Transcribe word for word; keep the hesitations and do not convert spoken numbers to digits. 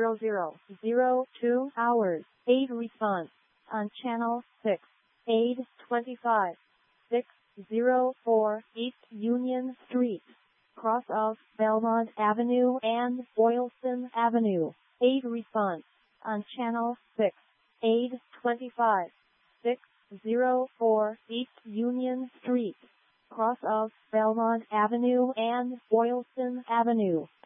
zero zero zero two hours. Aid response on channel six. Aid twenty-five six zero four East Union Street, cross of Belmont Avenue and Boylston Avenue. Aid response on channel six. Aid twenty-five six zero four East Union Street, cross of Belmont Avenue and Boylston Avenue.